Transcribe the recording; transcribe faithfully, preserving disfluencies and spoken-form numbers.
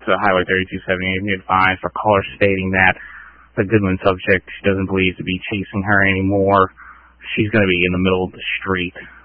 to Highway thirty-two seventy-eight and hit fines for caller stating that the Goodwin subject she doesn't believe to be chasing her anymore. She's going to be in the middle of the street